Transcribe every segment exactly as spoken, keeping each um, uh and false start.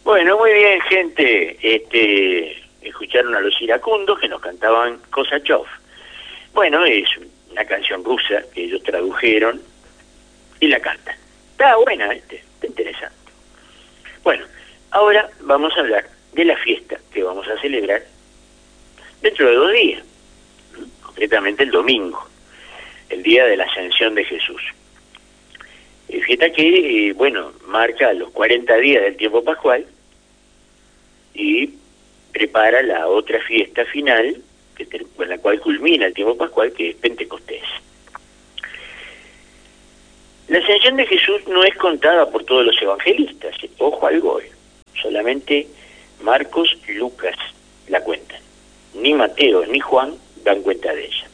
Bueno, muy bien, gente. Este, escucharon a los iracundos que nos cantaban Kosachov. Bueno, es una canción rusa que ellos tradujeron y la cantan. Está buena, este, está interesante. Bueno, ahora vamos a hablar de la fiesta que vamos a celebrar dentro de dos días, concretamente el domingo, el día de la Ascensión de Jesús. Fiesta que, eh, bueno, marca los cuarenta días del tiempo pascual y prepara la otra fiesta final, que con la cual culmina el tiempo pascual, que es Pentecostés. La Ascensión de Jesús no es contada por todos los evangelistas, ojo al gol, solamente Marcos y Lucas la cuentan. Ni Mateo ni Juan dan cuenta de ella.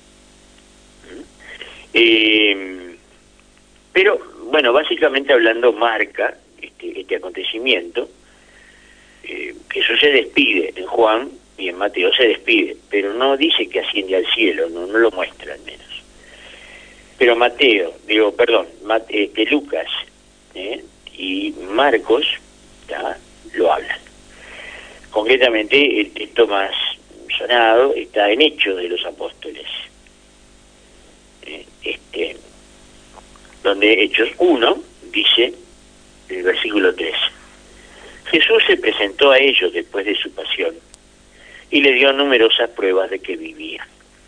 Eh, pero, bueno, básicamente hablando marca este, este acontecimiento. Eh, Jesús se despide en Juan y en Mateo se despide, pero no dice que asciende al cielo, no, no lo muestra al menos. Pero Mateo, digo, perdón, Mate, este, Lucas ¿eh? y Marcos ¿tá? lo hablan. Concretamente, el texto más sonado está en Hechos de los Apóstoles, ¿eh? este, donde Hechos uno dice, el versículo tres, Jesús se presentó a ellos después de su pasión y le dio numerosas pruebas de que vivía.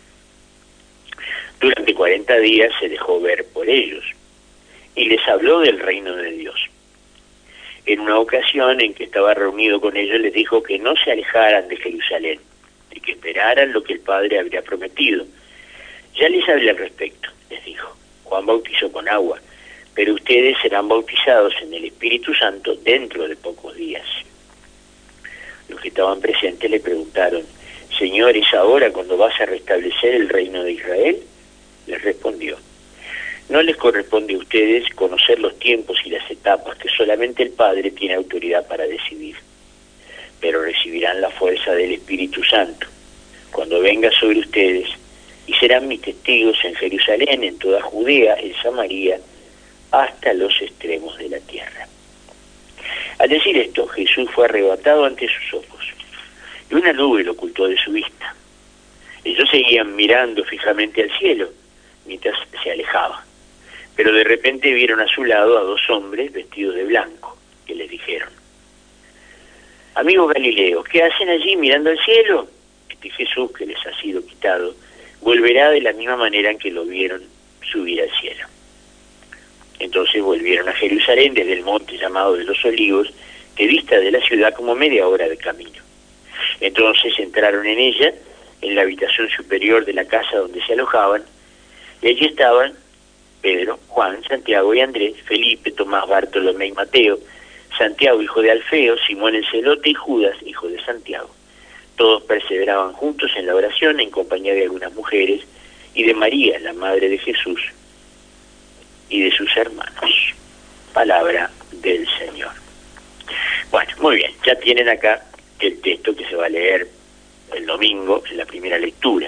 Durante cuarenta días se dejó ver por ellos y les habló del reino de Dios. En una ocasión en que estaba reunido con ellos les dijo que no se alejaran de Jerusalén y que esperaran lo que el Padre habría prometido. Ya les hablé al respecto, les dijo. Juan bautizó con agua, pero ustedes serán bautizados en el Espíritu Santo dentro de pocos días. Los que estaban presentes le preguntaron, Señor, ¿es ahora cuando vas a restablecer el reino de Israel? Les respondió, no les corresponde a ustedes conocer los tiempos y las etapas que solamente el Padre tiene autoridad para decidir, pero recibirán la fuerza del Espíritu Santo cuando venga sobre ustedes y serán mis testigos en Jerusalén, en toda Judea, en Samaria, hasta los extremos de la tierra. Al decir esto, Jesús fue arrebatado ante sus ojos, y una nube lo ocultó de su vista. Ellos seguían mirando fijamente al cielo, mientras se alejaba. Pero de repente vieron a su lado a dos hombres vestidos de blanco, que les dijeron, amigos Galileos, ¿qué hacen allí mirando al cielo? Este Jesús que les ha sido quitado, volverá de la misma manera en que lo vieron subir al cielo. Entonces volvieron a Jerusalén desde el monte llamado de los Olivos, que dista de la ciudad como media hora de camino. Entonces entraron en ella, en la habitación superior de la casa donde se alojaban, y allí estaban Pedro, Juan, Santiago y Andrés, Felipe, Tomás, Bartolomé y Mateo, Santiago, hijo de Alfeo, Simón el Celote y Judas, hijo de Santiago. Todos perseveraban juntos en la oración en compañía de algunas mujeres y de María, la madre de Jesús, y de sus hermanos. Palabra del Señor. Bueno, muy bien, ya tienen acá el texto que se va a leer el domingo en la primera lectura.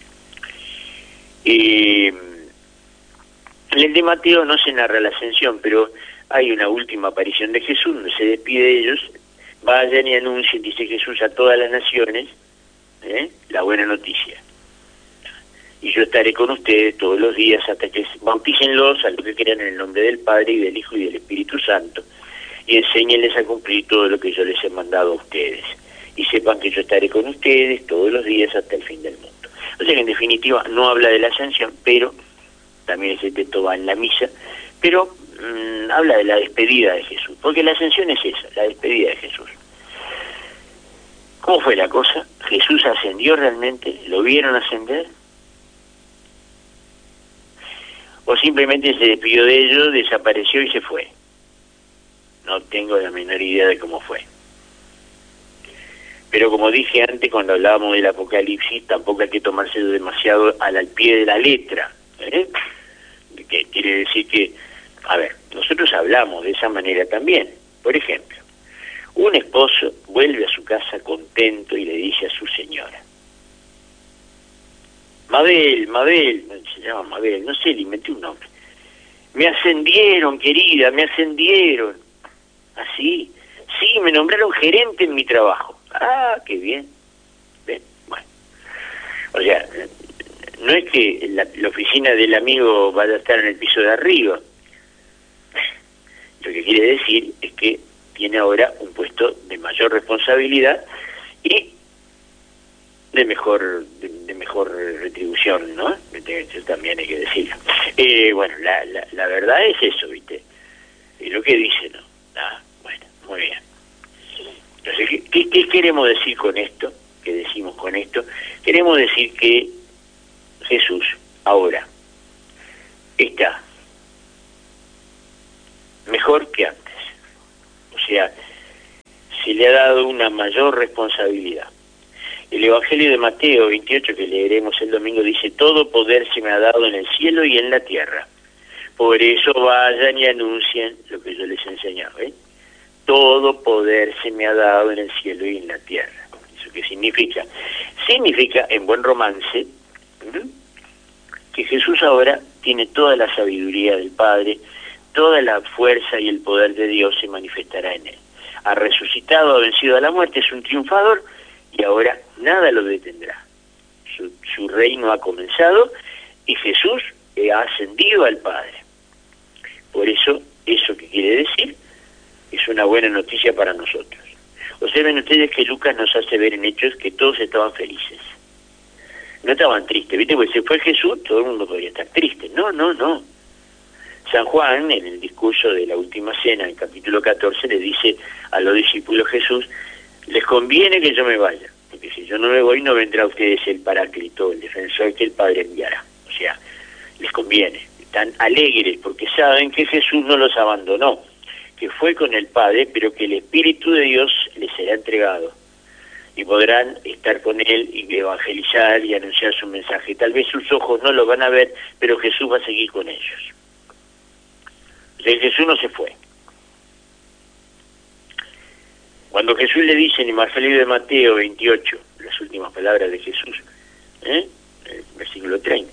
Eh, en el de Mateo no se narra la ascensión, pero hay una última aparición de Jesús, donde se despide de ellos, vayan y anuncien, dice Jesús, a todas las naciones, ¿eh? la buena noticia. Y yo estaré con ustedes todos los días hasta que bautícenlos a los que crean en el nombre del Padre y del Hijo y del Espíritu Santo, y enséñenles a cumplir todo lo que yo les he mandado a ustedes. Y sepan que yo estaré con ustedes todos los días hasta el fin del mundo. O sea que en definitiva no habla de la ascensión, pero también ese texto va en la misa, pero mmm, habla de la despedida de Jesús, porque la ascensión es esa, la despedida de Jesús. ¿Cómo fue la cosa? ¿Jesús ascendió realmente? ¿Lo vieron ascender? ¿O simplemente se despidió de ellos, desapareció y se fue? No tengo la menor idea de cómo fue. Pero como dije antes, cuando hablábamos del Apocalipsis, tampoco hay que tomarse demasiado al, al pie de la letra. ¿eh? Que quiere decir que, a ver, nosotros hablamos de esa manera también. Por ejemplo, un esposo vuelve a su casa contento y le dice a su señora, Mabel, Mabel, se llama Mabel, no sé, le inventé un nombre. Me ascendieron, querida, me ascendieron. ¿Así? Sí, y me nombraron gerente en mi trabajo. Ah, qué bien. Bien, bueno. O sea, no es que la, la oficina del amigo vaya a estar en el piso de arriba. Lo que quiere decir es que tiene ahora un puesto de mayor responsabilidad y de mejor de, de mejor retribución, ¿no? Eso también hay que decirlo. Eh, bueno, la, la, la verdad es eso, ¿viste? Es lo que dice, ¿no? Ah, bueno, muy bien. Entonces, ¿qué, qué, qué queremos decir con esto? ¿Qué decimos con esto? Queremos decir que Jesús ahora está mejor que antes. O sea, se le ha dado una mayor responsabilidad. El Evangelio de Mateo veintiocho, que leeremos el domingo, dice: todo poder se me ha dado en el cielo y en la tierra. Por eso vayan y anuncien lo que yo les he enseñado. ¿eh? Todo poder se me ha dado en el cielo y en la tierra. ¿Eso qué significa? Significa, en buen romance, ¿sí?, que Jesús ahora tiene toda la sabiduría del Padre, toda la fuerza y el poder de Dios se manifestará en él. Ha resucitado, ha vencido a la muerte, es un triunfador, y ahora nada lo detendrá. Su, su reino ha comenzado y Jesús ha ascendido al Padre. Por eso, eso que quiere decir, es una buena noticia para nosotros. Observen ustedes que Lucas nos hace ver en Hechos que todos estaban felices. No estaban tristes, ¿viste? Porque si fue Jesús, todo el mundo podría estar triste. No, no, no. San Juan, en el discurso de la última cena, en capítulo catorce, le dice a los discípulos Jesús: les conviene que yo me vaya, porque si yo no me voy no vendrá a ustedes el Paráclito, el defensor que el Padre enviará. O sea, les conviene. Están alegres porque saben que Jesús no los abandonó, que fue con el Padre, pero que el Espíritu de Dios les será entregado y podrán estar con él y evangelizar y anunciar su mensaje. Tal vez sus ojos no lo van a ver, pero Jesús va a seguir con ellos. O sea, Jesús no se fue. Cuando Jesús le dice en el Evangelio de Mateo veintiocho, las últimas palabras de Jesús, ¿eh? el versículo treinta,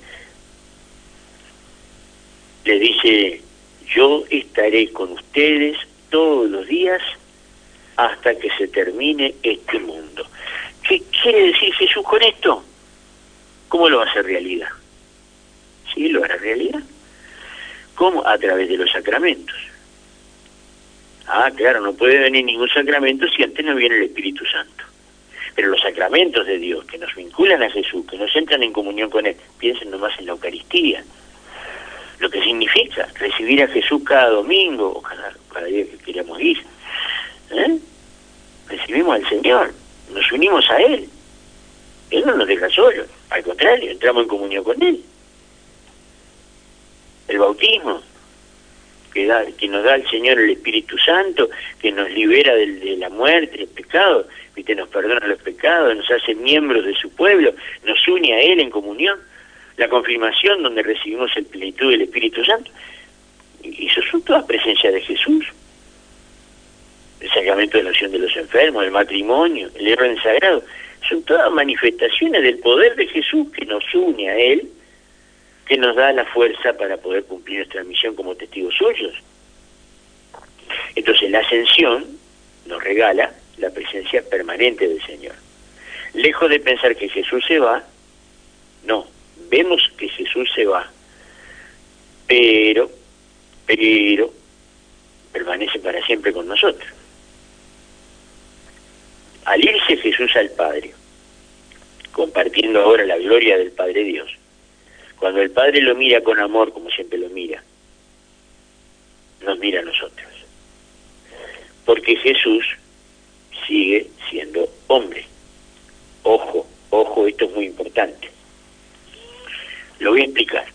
le dice: yo estaré con ustedes todos los días hasta que se termine este mundo. ¿Qué quiere decir Jesús con esto? ¿Cómo lo va a hacer realidad? ¿Sí? ¿Lo hará realidad? ¿Cómo? A través de los sacramentos. Ah, claro, no puede venir ningún sacramento si antes no viene el Espíritu Santo. Pero los sacramentos de Dios que nos vinculan a Jesús, que nos entran en comunión con Él, piensen nomás en la Eucaristía. Lo que significa recibir a Jesús cada domingo, o cada, cada día que queramos ir. ¿Eh? Recibimos al Señor, nos unimos a Él. Él no nos deja solos, al contrario, entramos en comunión con Él. El bautismo, que, da, que nos da el Señor el Espíritu Santo, que nos libera de, de la muerte, del pecado, ¿viste? Nos perdona los pecados, nos hace miembros de su pueblo, nos une a Él en comunión. La confirmación, donde recibimos el plenitud del Espíritu Santo. Y eso son todas presencias de Jesús. El sacramento de la unción de los enfermos, el matrimonio, el orden sagrado, son todas manifestaciones del poder de Jesús que nos une a Él, que nos da la fuerza para poder cumplir nuestra misión como testigos suyos. Entonces la ascensión nos regala la presencia permanente del Señor. Lejos de pensar que Jesús se va, no, vemos que Jesús se va, pero, pero, permanece para siempre con nosotros. Al irse Jesús al Padre, compartiendo ahora la gloria del Padre Dios, cuando el Padre lo mira con amor, como siempre lo mira, nos mira a nosotros. Porque Jesús sigue siendo hombre. Ojo, ojo, esto es muy importante. Lo voy a explicar.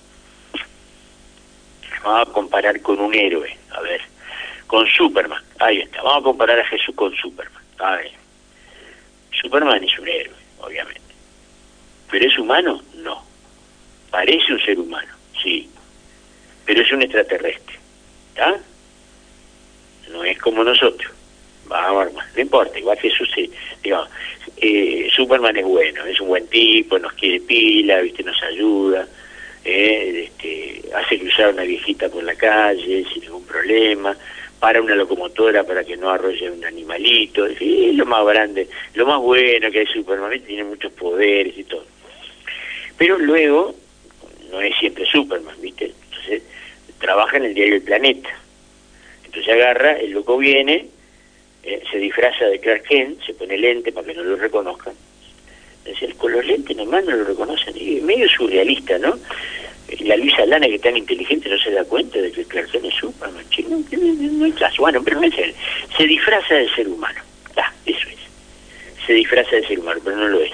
Vamos a comparar con un héroe, a ver, con Superman. Ahí está, vamos a comparar a Jesús con Superman. A ver. Superman es un héroe, obviamente. ¿Pero es humano? No. Parece un ser humano, sí. Pero es un extraterrestre. ¿Está? No es como nosotros. Vamos, hermano, no importa, igual Jesús, eh, digamos, eh, Superman es bueno, es un buen tipo, nos quiere pila, viste, nos ayuda, eh, este, hace cruzar a una viejita por la calle sin ningún problema, para una locomotora para que no arrolle un animalito, es lo más grande, lo más bueno que hay Superman, tiene muchos poderes y todo. Pero luego, no es siempre Superman, ¿viste? Entonces, trabaja en el diario El Planeta. Entonces agarra, el loco viene, eh, se disfraza de Clark Kent, se pone lente para que no lo reconozcan. Entonces, con los lentes nomás no lo reconocen. Y medio surrealista, ¿no? La Luisa Lana, que es tan inteligente, no se da cuenta de que Clark Kent es Superman. No, no, no hay caso. Bueno, pero no es él. Se disfraza de ser humano. Ah, eso es. Se disfraza de ser humano, pero no lo es.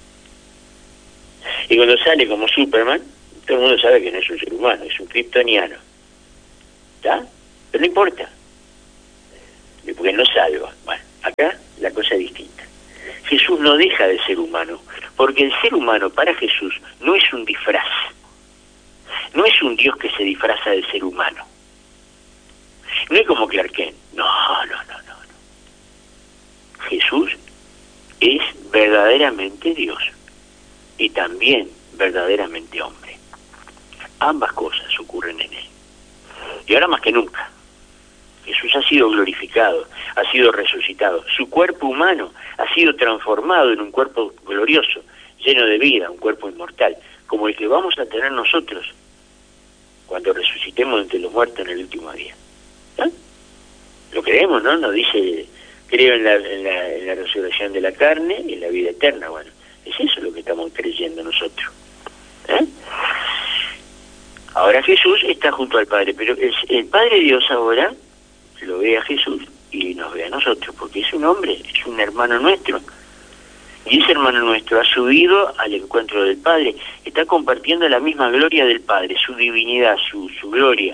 Y cuando sale como Superman, todo el mundo sabe que no es un ser humano, es un kryptoniano. ¿Está? Pero no importa. Porque no salva. Bueno, acá la cosa es distinta. Jesús no deja de ser humano, porque el ser humano para Jesús no es un disfraz. No es un Dios que se disfraza de ser humano. No es como Clark Kent. No, no, no, no, no. Jesús es verdaderamente Dios y también verdaderamente hombre. Ambas cosas ocurren en él. Y ahora más que nunca, Jesús ha sido glorificado, ha sido resucitado. Su cuerpo humano ha sido transformado en un cuerpo glorioso, lleno de vida, un cuerpo inmortal, como el que vamos a tener nosotros cuando resucitemos entre los muertos en el último día. ¿Ah? Lo creemos, ¿no? Nos dice, creo en la, en, la, en la resurrección de la carne y en la vida eterna. Bueno, es eso lo que estamos creyendo nosotros. ¿Eh? Ahora Jesús está junto al Padre, pero el, el Padre Dios ahora lo ve a Jesús y nos ve a nosotros, porque es un hombre, es un hermano nuestro. Y ese hermano nuestro ha subido al encuentro del Padre, está compartiendo la misma gloria del Padre, su divinidad, su, su gloria.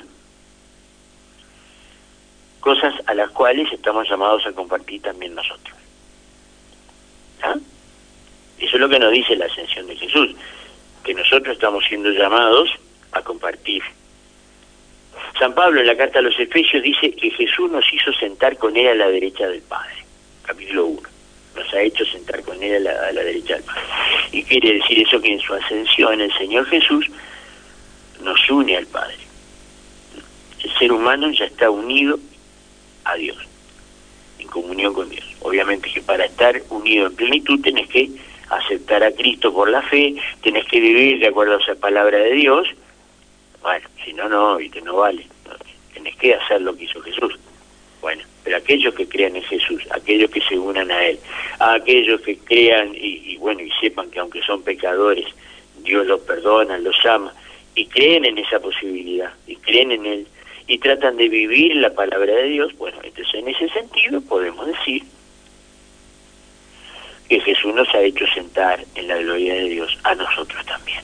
Cosas a las cuales estamos llamados a compartir también nosotros. ¿Ah? Eso es lo que nos dice la ascensión de Jesús, que nosotros estamos siendo llamados a compartir. San Pablo en la carta a los Efesios dice que Jesús nos hizo sentar con él a la derecha del Padre, capítulo uno. Nos ha hecho sentar con él a la, a la derecha del Padre. Y quiere decir eso que en su ascensión el Señor Jesús nos une al Padre. El ser humano ya está unido a Dios, en comunión con Dios. Obviamente que para estar unido en plenitud tenés que aceptar a Cristo por la fe, tenés que vivir de acuerdo a esa palabra de Dios. Bueno, si no, no, y que no vale. No, tenés que hacer lo que hizo Jesús. Bueno, pero aquellos que crean en Jesús, aquellos que se unan a Él, a aquellos que crean y, y bueno, y sepan que aunque son pecadores, Dios los perdona, los ama, y creen en esa posibilidad, y creen en Él, y tratan de vivir la palabra de Dios, bueno, entonces en ese sentido podemos decir que Jesús nos ha hecho sentar en la gloria de Dios a nosotros también.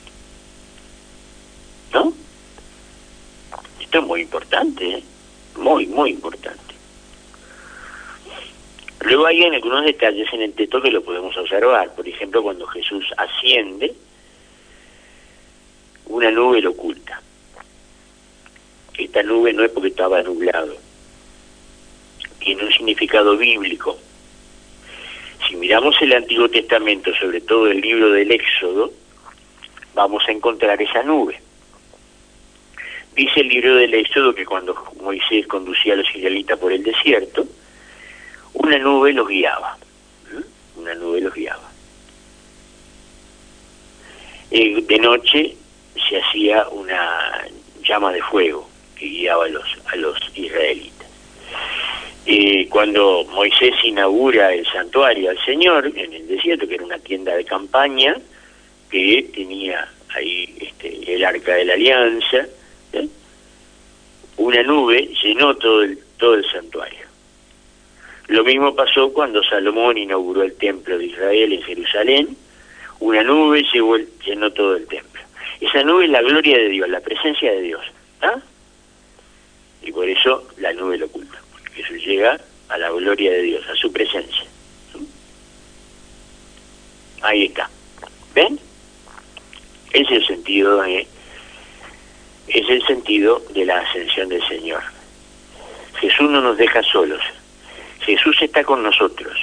¿No? Esto es muy importante, ¿eh? Muy, muy importante. Luego hay algunos detalles en el texto que lo podemos observar. Por ejemplo, cuando Jesús asciende, una nube lo oculta. Esta nube no es porque estaba nublado. Tiene un significado bíblico. Si miramos el Antiguo Testamento, sobre todo el libro del Éxodo, vamos a encontrar esa nube. Dice el libro del Éxodo que cuando Moisés conducía a los israelitas por el desierto, una nube los guiaba. ¿Mm? Una nube los guiaba. Eh, de noche se hacía una llama de fuego que guiaba a los, a los israelitas. Eh, cuando Moisés inaugura el santuario al Señor en el desierto, que era una tienda de campaña que tenía ahí este, el arca de la alianza, ¿eh? Una nube llenó todo el, todo el santuario. Lo mismo pasó cuando Salomón inauguró el templo de Israel en Jerusalén. Una nube llenó, llenó todo el templo. Esa nube es la gloria de Dios, la presencia de Dios. ¿Ah? Y por eso la nube lo oculta, porque eso llega a la gloria de Dios, a su presencia. Ahí está. ¿Ven? Ese es el sentido, eh, es el sentido de la ascensión del Señor. Jesús no nos deja solos. Jesús está con nosotros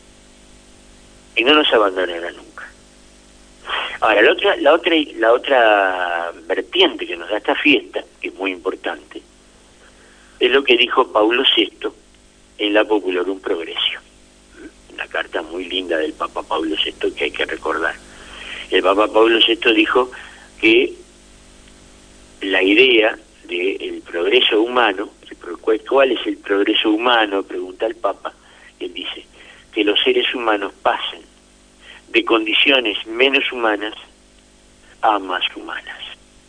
y no nos abandonará nunca. Ahora, la otra, la otra, la otra vertiente que nos da esta fiesta, que es muy importante, es lo que dijo Paulo sexto en la Populorum Progressio. Una carta muy linda del Papa Pablo sexto que hay que recordar. El Papa Pablo sexto dijo que la idea del progreso humano, ¿cuál es el progreso humano?, pregunta el Papa. Él dice que los seres humanos pasen de condiciones menos humanas a más humanas.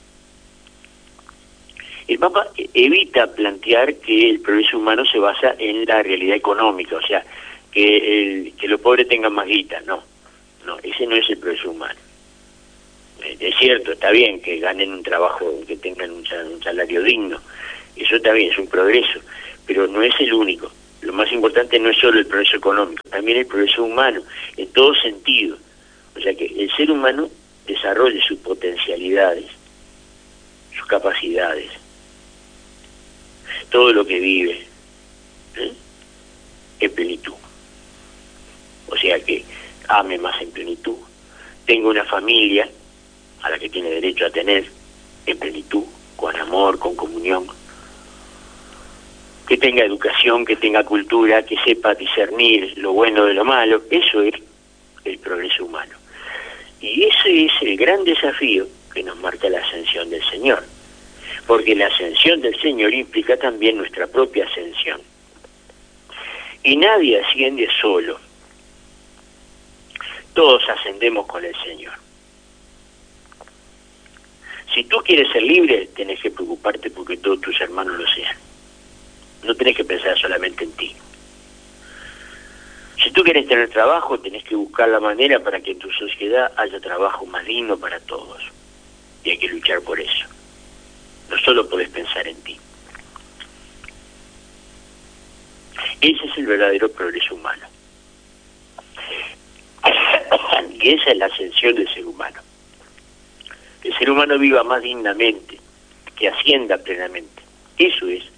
El Papa evita plantear que el progreso humano se basa en la realidad económica, o sea, que, el, que los pobres tengan más guita. No, no, ese no es el progreso humano. Es cierto, está bien que ganen un trabajo, que tengan un, un salario digno, eso está bien, es un progreso, pero no es el único. Lo más importante no es solo el progreso económico, también el progreso humano, en todo sentido. O sea que el ser humano desarrolle sus potencialidades, sus capacidades, todo lo que vive, ¿eh?, en plenitud. O sea que ame más en plenitud, tenga una familia a la que tiene derecho a tener en plenitud, con amor, con comunión, que tenga educación, que tenga cultura, que sepa discernir lo bueno de lo malo. Eso es el progreso humano. Y ese es el gran desafío que nos marca la ascensión del Señor, porque la ascensión del Señor implica también nuestra propia ascensión. Y nadie asciende solo, todos ascendemos con el Señor. Si tú quieres ser libre, tenés que preocuparte porque todos tus hermanos lo sean. No tenés que pensar solamente en ti. Si tú quieres tener trabajo, tenés que buscar la manera para que en tu sociedad haya trabajo más digno para todos. Y hay que luchar por eso. No solo podés pensar en ti. Ese es el verdadero progreso humano. Y esa es la ascensión del ser humano. Que el ser humano viva más dignamente, que ascienda plenamente. Eso es.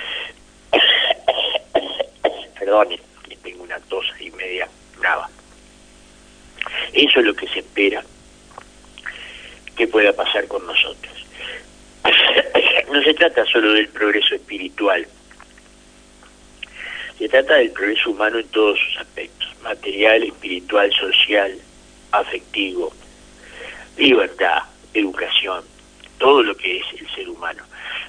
Perdone, tengo una tos y media brava. Eso es lo que se espera que pueda pasar con nosotros. No se trata solo del progreso espiritual, se trata del progreso humano en todos sus aspectos: material, espiritual, social, afectivo, libertad, educación, todo lo que es el ser humano.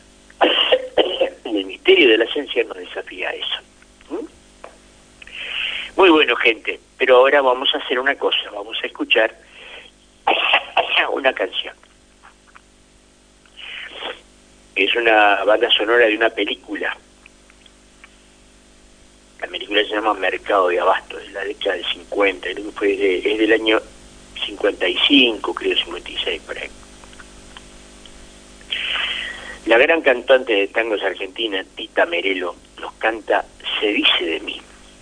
El misterio de la esencia nos desafía a eso. ¿Mm? Muy bueno, gente, pero ahora vamos a hacer una cosa, vamos a escuchar una canción. Es una banda sonora de una película. La película se llama Mercado de Abasto, de la década del cincuenta, creo que fue de, es del año cincuenta y cinco, creo, cincuenta y seis, por ahí. La gran cantante de tangos argentina, Tita Merelo, nos canta Se dice de mí.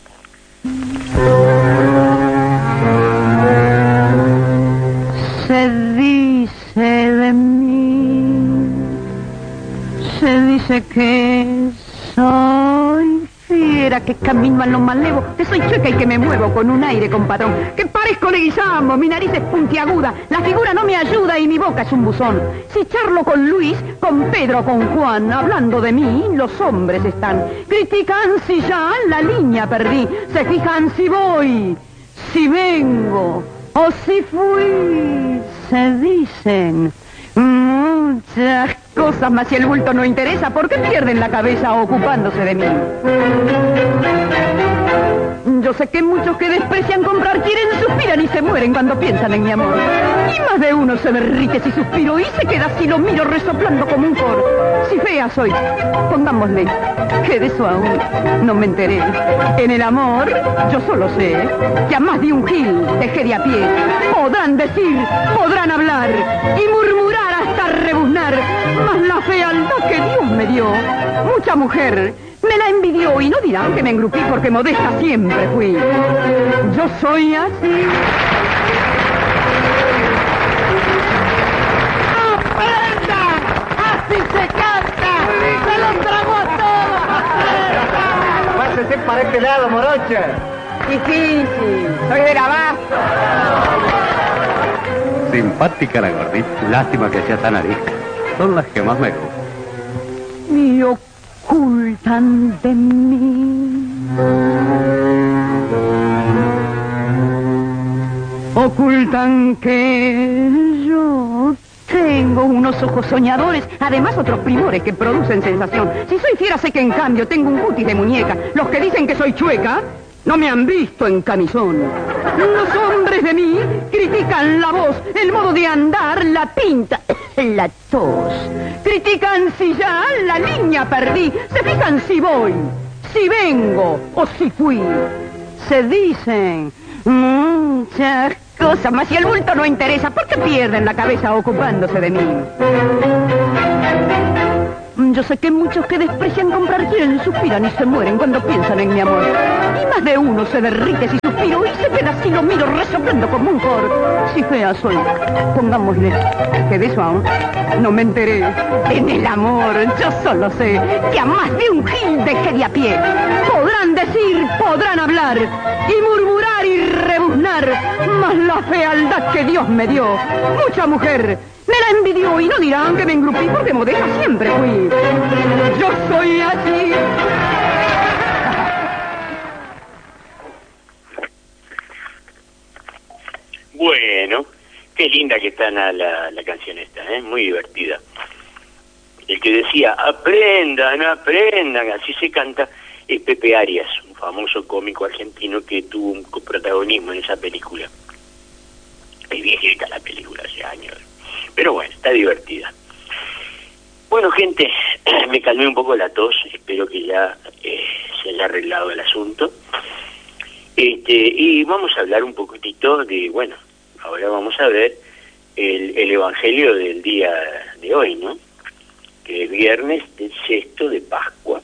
Se dice de mí, se dice que soy fiera, que camino a lo malevo, que soy chueca y que me muevo con un aire compadrón, que parezco Leguizamo, mi nariz es puntiaguda, la figura no me ayuda y mi boca es un buzón. Si charlo con Luis, con Pedro, con Juan, hablando de mí, los hombres están. Critican si ya la línea perdí, se fijan si voy, si vengo o si fui, se dicen muchas cosas, mas si el bulto no interesa, ¿por qué pierden la cabeza ocupándose de mí? Yo sé que muchos que desprecian comprar quieren, suspiran y se mueren cuando piensan en mi amor. Y más de uno se derrite si suspiro y se queda si lo miro resoplando como un coro. Si fea soy, pongámosle, que de eso aún no me enteré. En el amor, yo solo sé que a más de un gil dejé de a pie. Podrán decir, podrán hablar y murmurar hasta rebuznar, mas la fealdad que Dios me dio, mucha mujer me la envidió y no dirán que me engrupí porque modesta siempre fui. Yo soy así. ¡Aprenda! ¡Así se canta! ¡Se los tragó a todos! Pásese para este lado, morocha. Difícil, soy del abasto. Simpática la gordita. Lástima que sea tan arisca. Son las que más me gustan. Mío, ocultan de mí. Ocultan que yo tengo unos ojos soñadores, además otros primores que producen sensación. Si soy fiera sé que en cambio tengo un cutis de muñeca. Los que dicen que soy chueca no me han visto en camisón. Los hombres de mí critican la voz, el modo de andar, la pinta, la tos. Critican si ya la línea perdí. Se fijan si voy, si vengo o si fui. Se dicen muchas cosas, mas si el bulto no interesa, ¿por qué pierden la cabeza ocupándose de mí? Yo sé que muchos que desprecian comprar quieren, suspiran y se mueren cuando piensan en mi amor. Y más de uno se derrite si suspiro y se queda así, lo miro resoplando como un cor. Si fea soy, pongámosle que de eso aún no me enteré. En el amor yo solo sé que a más de un gil dejé de a pie. Podrán decir, podrán hablar y murmurar y rebuznar, mas la fealdad que Dios me dio, mucha mujer me la envidió y no dirán que me engrupí porque modesta siempre fui. Yo soy así. Bueno, qué linda que está la, la, la canción esta, ¿eh? Muy divertida. El que decía, aprendan, aprendan, así se canta, es Pepe Arias, un famoso cómico argentino que tuvo un protagonismo en esa película. Es viejita la película, hace años. Pero bueno, está divertida. Bueno, gente, me calmé un poco la tos, espero que ya eh, se haya arreglado el asunto. Este, y vamos a hablar un poquitito de, bueno, ahora vamos a ver el, el Evangelio del día de hoy, ¿no? Que es viernes del sexto de Pascua.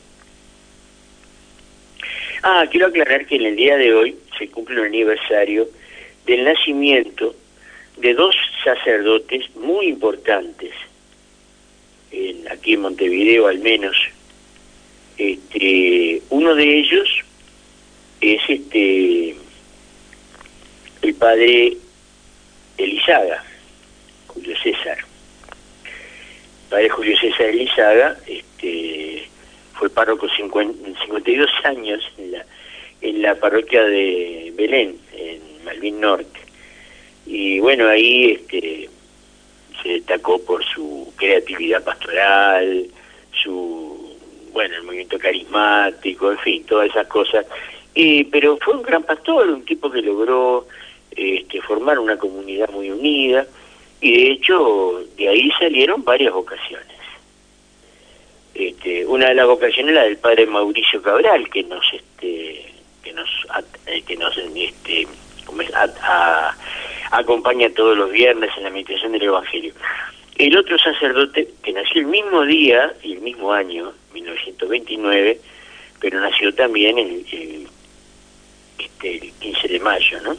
Ah, quiero aclarar que en el día de hoy se cumple el aniversario del nacimiento de dos sacerdotes muy importantes, en, aquí en Montevideo al menos. Este, uno de ellos es este el padre Elizaga, Julio César. El padre Julio César Elizaga este, fue párroco cincuenta, cincuenta y dos años en la, en la parroquia de Belén, en Malvin Norte. Y bueno, ahí este, se destacó por su creatividad pastoral, su, bueno, el movimiento carismático, en fin, todas esas cosas. Y, pero fue un gran pastor, un tipo que logró este, formar una comunidad muy unida, y de hecho de ahí salieron varias vocaciones. Este, una de las vocaciones la del padre Mauricio Cabral, que nos este que nos que nos este a, a, acompaña todos los viernes en la meditación del Evangelio. El otro sacerdote, que nació el mismo día y el mismo año, mil novecientos veintinueve, pero nació también el, el, este, el quince de mayo, ¿no?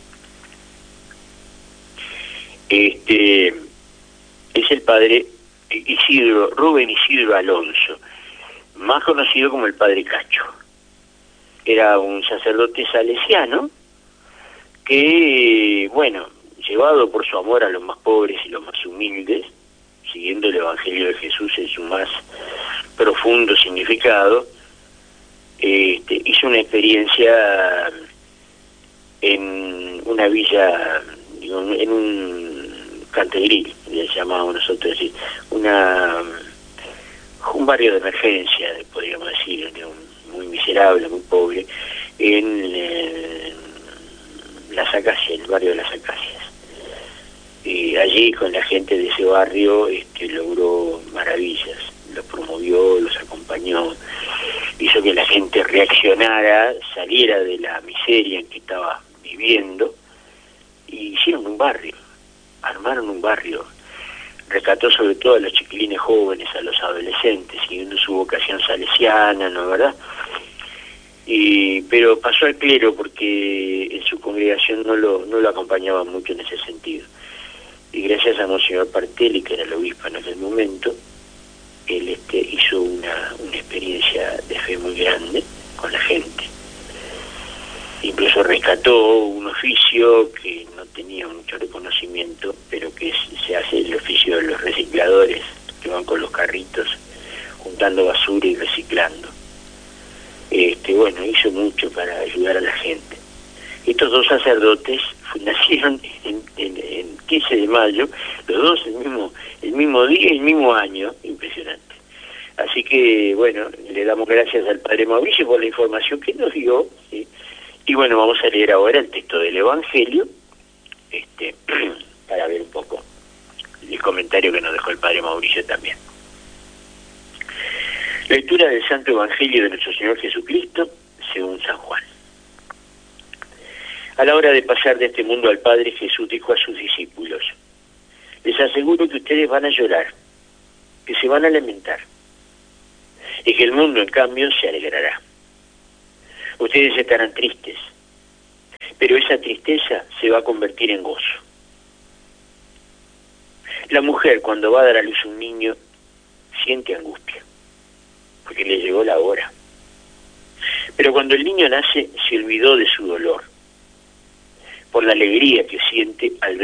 Este es el padre Isidro, Rubén Isidro Alonso, más conocido como el padre Cacho. Era un sacerdote salesiano que, bueno, llevado por su amor a los más pobres y los más humildes, siguiendo el Evangelio de Jesús en su más profundo significado, este, hizo una experiencia en una villa, digo, en un cantegril, le llamábamos nosotros, decir, una un barrio de emergencia, podríamos decir, muy miserable, muy pobre, en, en Las Acacias, el barrio de Las Acacias. Y allí con la gente de ese barrio este, logró maravillas, los promovió, los acompañó, hizo que la gente reaccionara, saliera de la miseria en que estaba viviendo, y hicieron un barrio, armaron un barrio, rescató sobre todo a los chiquilines jóvenes, a los adolescentes, siguiendo su vocación salesiana, ¿no es verdad? Y, pero pasó al clero porque en su congregación no lo, no lo acompañaban mucho en ese sentido. Y gracias a Monseñor Partelli, que era el obispo en aquel momento, él este, hizo una, una experiencia de fe muy grande con la gente. Incluso rescató un oficio que no tenía mucho reconocimiento, pero que es, se hace el oficio de los recicladores, que van con los carritos juntando basura y reciclando. Este, bueno, hizo mucho para ayudar a la gente. Estos dos sacerdotes nacieron en, en, en quince de mayo, los dos el mismo, el mismo día y el mismo año, impresionante. Así que, bueno, le damos gracias al Padre Mauricio por la información que nos dio, ¿sí? Y bueno, vamos a leer ahora el texto del Evangelio, este, para ver un poco el comentario que nos dejó el Padre Mauricio también. Lectura del Santo Evangelio de nuestro Señor Jesucristo, según San Juan. A la hora de pasar de este mundo al Padre, Jesús dijo a sus discípulos: les aseguro que ustedes van a llorar, que se van a lamentar, y que el mundo, en cambio, se alegrará. Ustedes estarán tristes, pero esa tristeza se va a convertir en gozo. La mujer, cuando va a dar a luz un niño, siente angustia, porque le llegó la hora. Pero cuando el niño nace, se olvidó de su dolor, por la alegría que siente al ver